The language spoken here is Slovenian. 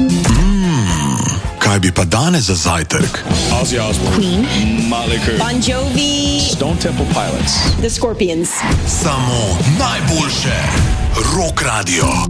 Kaj bi pa danes za zajtrk? Ozzy Osbourne, Queen, Motley Crue, Bon Jovi, Stone Temple Pilots, The Scorpions. Samo najboljše Rock Radio.